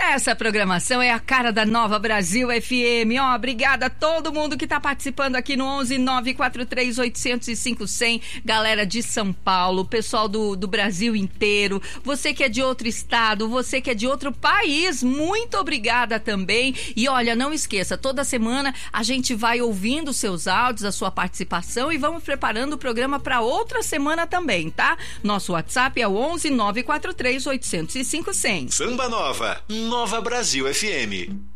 Essa programação é a cara da Nova Brasil FM. Ó, obrigada a todo mundo que tá participando aqui no 11 943 805 100. Galera de São Paulo, pessoal do Brasil inteiro, você que é de outro estado, você que é de outro país, muito obrigada também. E olha, não esqueça, toda semana a gente vai ouvindo seus áudios, a sua participação e vamos preparando o programa para outra semana também, tá? Nosso WhatsApp é o 11 943 805 100. Samba Nova, Nova Brasil FM.